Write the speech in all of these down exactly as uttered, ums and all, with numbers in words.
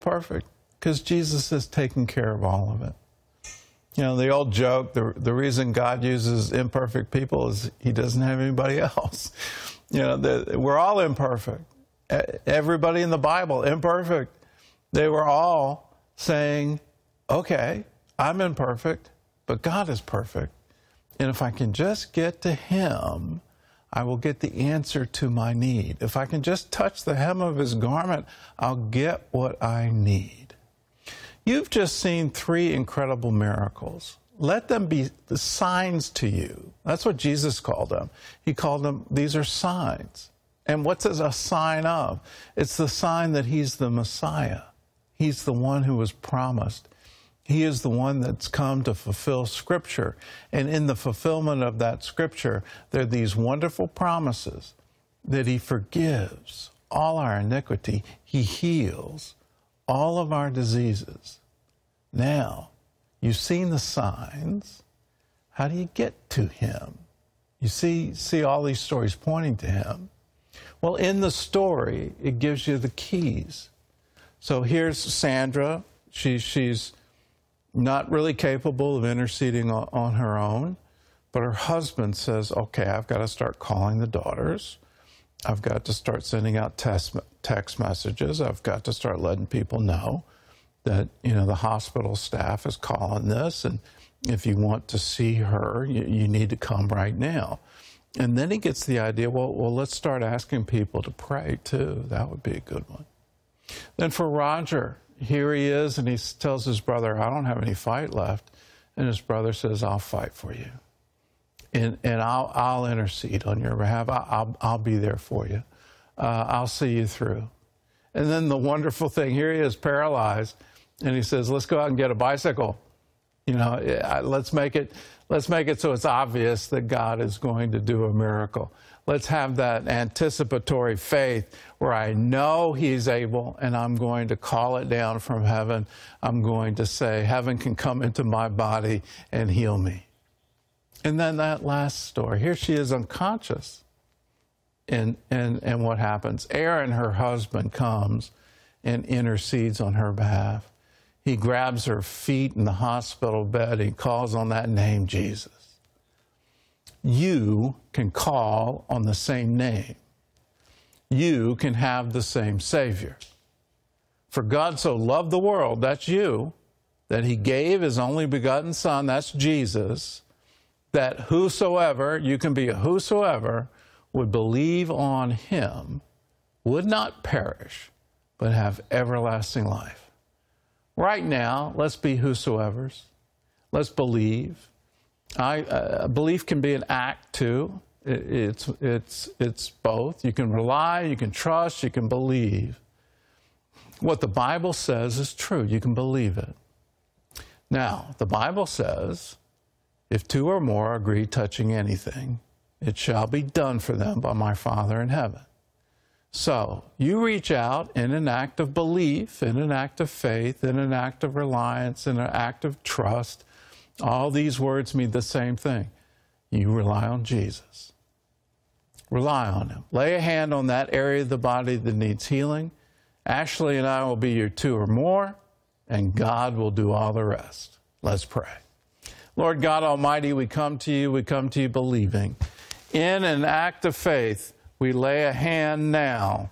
Perfect. Because Jesus is taking care of all of it. You know, the old joke, the, the reason God uses imperfect people is he doesn't have anybody else. You know, the, we're all imperfect. Everybody in the Bible, imperfect. They were all saying, okay, I'm imperfect, but God is perfect. And if I can just get to him, I will get the answer to my need. If I can just touch the hem of his garment, I'll get what I need. You've just seen three incredible miracles. Let them be the signs to you. That's what Jesus called them. He called them, these are signs. And what's a sign of? It's the sign that he's the Messiah. He's the one who was promised. He is the one that's come to fulfill Scripture. And in the fulfillment of that Scripture, there are these wonderful promises that he forgives all our iniquity. He heals all of our diseases. Now, you've seen the signs. How do you get to him? You see, see all these stories pointing to him. Well, in the story, it gives you the keys. So here's Sandra. She, she's not really capable of interceding on, on her own, but her husband says, okay, I've got to start calling the daughters. I've got to start sending out text, text messages. I've got to start letting people know that, you know, the hospital staff is calling this, and if you want to see her, you, you need to come right now. And then he gets the idea, well, well, let's start asking people to pray, too. That would be a good one. Then for Roger, here he is, and he tells his brother, I don't have any fight left. And his brother says, I'll fight for you. And, and I'll, I'll intercede on your behalf. I, I'll, I'll be there for you. Uh, I'll see you through. And then the wonderful thing, here he is paralyzed, and he says, let's go out and get a bicycle. You know, let's make it, let's make it so it's obvious that God is going to do a miracle. Let's have that anticipatory faith where I know he's able, and I'm going to call it down from heaven. I'm going to say, heaven can come into my body and heal me. And then that last story, here she is unconscious. And, and, and what happens? Aaron, her husband, comes and intercedes on her behalf. He grabs her feet in the hospital bed. He calls on that name, Jesus. You can call on the same name. You can have the same Savior. For God so loved the world, that's you, that he gave his only begotten Son, that's Jesus, that whosoever, you can be a whosoever, would believe on him, would not perish, but have everlasting life. Right now, let's be whosoevers. Let's believe. I, uh, belief can be an act, too. It, it's, it's, it's both. You can rely, you can trust, you can believe. What the Bible says is true. You can believe it. Now, the Bible says, if two or more agree touching anything, it shall be done for them by my Father in heaven. So you reach out in an act of belief, in an act of faith, in an act of reliance, in an act of trust. All these words mean the same thing. You rely on Jesus. Rely on him. Lay a hand on that area of the body that needs healing. Ashley and I will be your two or more, and God will do all the rest. Let's pray. Lord God Almighty, we come to you, we come to you believing. In an act of faith, we lay a hand now,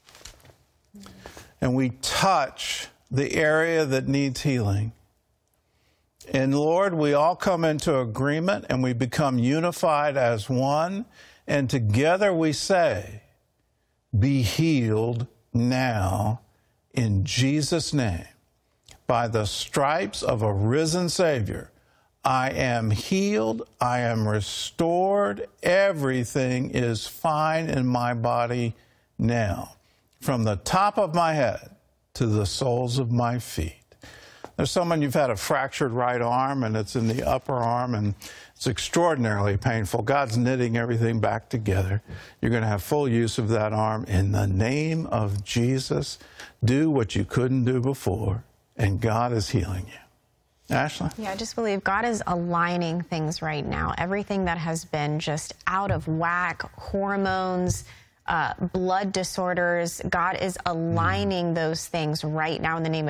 and we touch the area that needs healing. And Lord, we all come into agreement, and we become unified as one, and together we say, be healed now in Jesus' name. By the stripes of a risen Savior, I am healed, I am restored, everything is fine in my body now, from the top of my head to the soles of my feet. There's someone, you've had a fractured right arm, and it's in the upper arm, and it's extraordinarily painful. God's knitting everything back together. You're going to have full use of that arm. In the name of Jesus, do what you couldn't do before, and God is healing you. Ashley? Yeah, I just believe God is aligning things right now. Everything that has been just out of whack, hormones, uh, blood disorders. God is aligning those things right now in the name of